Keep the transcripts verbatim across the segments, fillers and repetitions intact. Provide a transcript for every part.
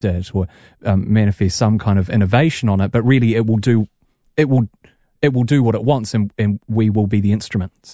it or um, manifest some kind of innovation on it, but really it will do it will it will do what it wants, and, and we will be the instruments.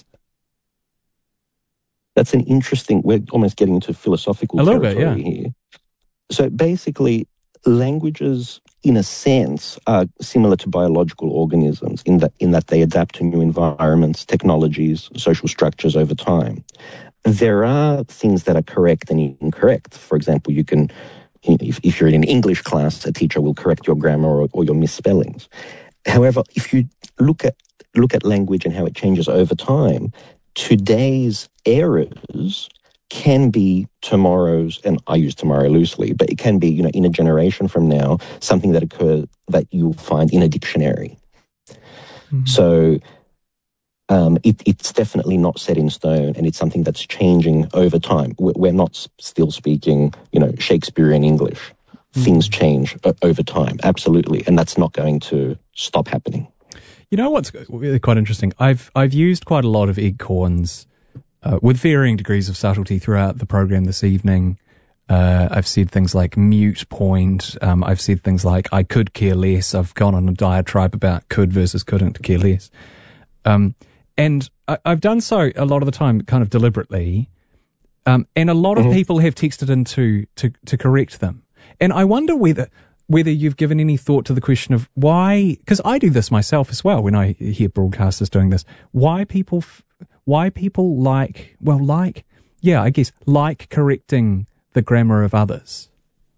That's an interesting. We're almost getting into philosophical a little territory bit, yeah. here. So basically, languages, in a sense, are similar to biological organisms in that in that they adapt to new environments, technologies, social structures over time. There are things that are correct and incorrect. For example, you can, if, if you're in an English class, a teacher will correct your grammar or, or your misspellings. However, if you look at look at language and how it changes over time, today's errors can be tomorrow's, and I use tomorrow loosely, but it can be, you know, in a generation from now, something that occurs that you'll find in a dictionary. Mm-hmm. So um, it, it's definitely not set in stone, and it's something that's changing over time. We're, we're not still speaking, you know, Shakespearean English. Mm-hmm. Things change uh, over time, absolutely, and that's not going to stop happening. You know what's really quite interesting? I've I've used quite a lot of Ed Corns uh, with varying degrees of subtlety throughout the program this evening. Uh, I've said things like mute point. Um, I've said things like I could care less. I've gone on a diatribe about could versus couldn't care less. Um, and I, I've done so a lot of the time kind of deliberately. Um, and a lot of mm-hmm. people have texted in to, to, to correct them. And I wonder whether... whether you've given any thought to the question of why, because I do this myself as well when I hear broadcasters doing this, why people, why people like, well, like, yeah, I guess, like correcting the grammar of others.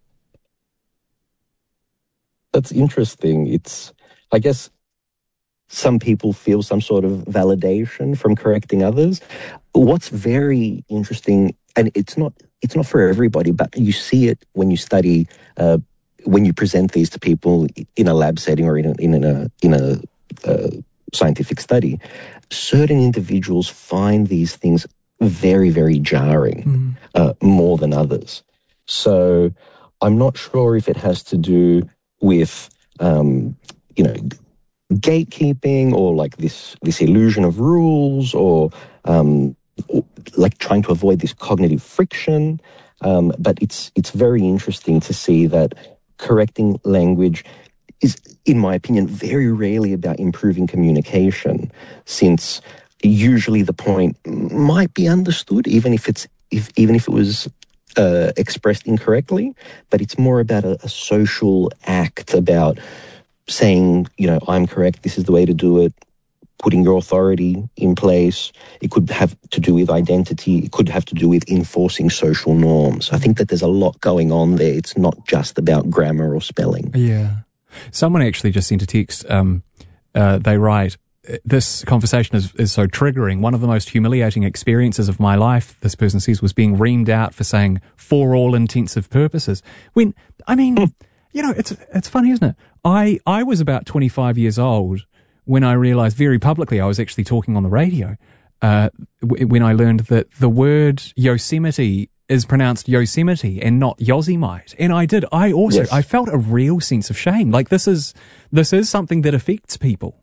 That's interesting. It's, I guess, some people feel some sort of validation from correcting others. What's very interesting, and it's not, it's not for everybody, but you see it when you study, uh, when you present these to people in a lab setting or in a, in a, in a uh, scientific study, certain individuals find these things very, very jarring, mm. uh, more than others. So I'm not sure if it has to do with, um, you know, gatekeeping or like this, this illusion of rules or, um, or like trying to avoid this cognitive friction. Um, but it's, it's very interesting to see that correcting language is, in my opinion, very rarely about improving communication, since usually the point might be understood, even if it's if even if it was uh, expressed incorrectly. But it's more about a, a social act, about saying, you know, I'm correct. This is the way to do it. Putting your authority in place. It could have to do with identity. It could have to do with enforcing social norms. I think that there's a lot going on there. It's not just about grammar or spelling. Yeah. Someone actually just sent a text. Um, uh, they write, this conversation is, is so triggering. One of the most humiliating experiences of my life, this person says, was being reamed out for saying for all intensive purposes. When, I mean, you know, it's, it's funny, isn't it? I, I was about twenty-five years old when I realized very publicly I was actually talking on the radio, uh, w- when I learned that the word Yosemite is pronounced Yosemite and not Yosemite. And I did, I also, yes. I felt a real sense of shame. Like this is, this is something that affects people.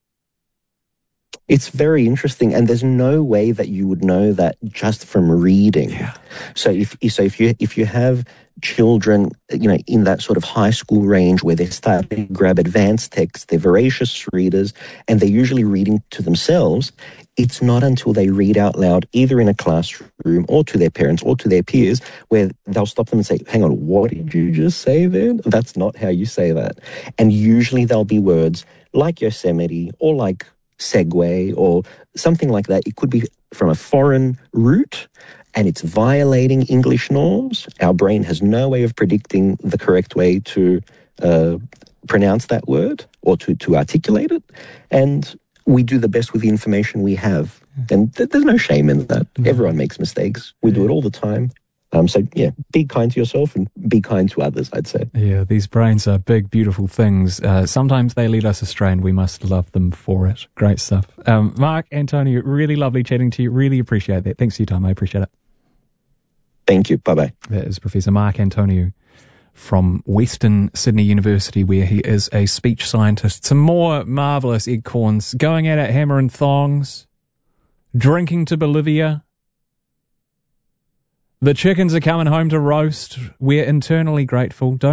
It's very interesting, and there's no way that you would know that just from reading. Yeah. So if so, if you if you have children, you know, in that sort of high school range where they're starting to grab advanced texts, they're voracious readers, and they're usually reading to themselves. It's not until they read out loud, either in a classroom or to their parents or to their peers, where they'll stop them and say, hang on, what did you just say then? That's not how you say that. And usually there'll be words like Yosemite or like segue or something like that. It could be from a foreign root and it's violating English norms. Our brain has no way of predicting the correct way to uh, pronounce that word or to, to articulate it. And we do the best with the information we have. And th- there's no shame in that. No. Everyone makes mistakes. We yeah. do it all the time. Um, so, yeah, be kind to yourself and be kind to others, I'd say. Yeah, these brains are big, beautiful things. Uh, sometimes they lead us astray and we must love them for it. Great stuff. Um, Mark Antonio, really lovely chatting to you. Really appreciate that. Thanks for your time. I appreciate it. Thank you. Bye-bye. That is Professor Mark Antonio from Western Sydney University, where he is a speech scientist. Some more marvellous Ed Corns going at it hammer and thongs, drinking to Bolivia. The chickens are coming home to roast. We're internally grateful. Don't